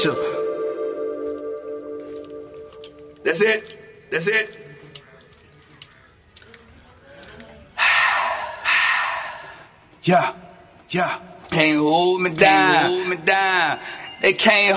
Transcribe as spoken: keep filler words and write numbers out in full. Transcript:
you. That's it. That's it. Yeah, yeah. Can't hold me down. Hold me down. They can't